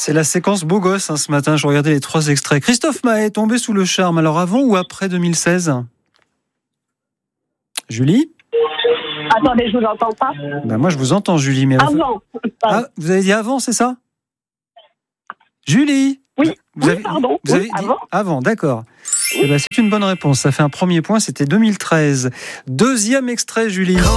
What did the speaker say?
C'est la séquence beau gosse ce matin, je regardais les 3 extraits. Christophe Maé est tombé sous le charme, alors avant ou après 2016 ? Julie ? Attendez, je vous entends pas. Moi je vous entends Julie. Mais Avant. vous avez dit avant, c'est ça ? Julie ? Oui, Vous avez dit avant. Avant, d'accord. C'est une bonne réponse, ça fait un premier point, c'était 2013. Deuxième extrait Julie.